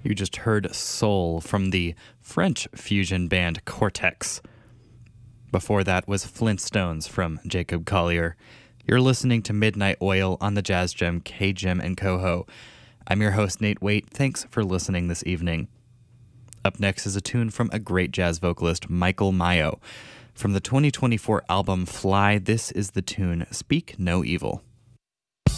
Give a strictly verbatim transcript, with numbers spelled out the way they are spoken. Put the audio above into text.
You just heard Soul from the French fusion band Cortex. Before that was Flintstones from Jacob Collier. You're listening to Midnight Oil on the Jazz Gem K Gem and Coho. I'm your host, Nate Waite. Thanks for listening this evening. Up next is a tune from a great jazz vocalist, Michael Mayo. From the twenty twenty-four album Fly, this is the tune Speak No Evil.